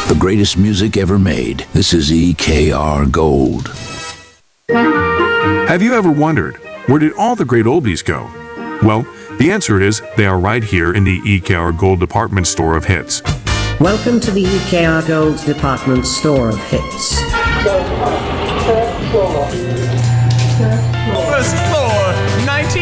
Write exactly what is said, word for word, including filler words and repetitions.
The greatest music ever made. This is E K R Gold. Have you ever wondered, where did all the great oldies go? Well, the answer is they are right here in the E K R Gold department store of hits. Welcome to the E K R Gold department store of hits. First floor, nineteen